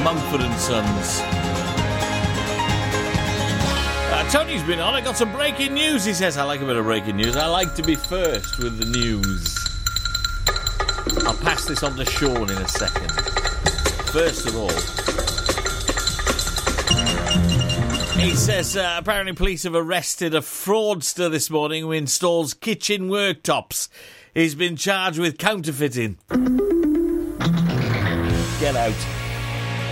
Mumford and Sons. Tony's been on. I got some breaking news, he says. I like a bit of breaking news. I like to be first with the news. I'll pass this on to Sean in a second. First of all, he says apparently police have arrested a fraudster this morning who installs kitchen worktops. He's been charged with counterfeiting. Get out.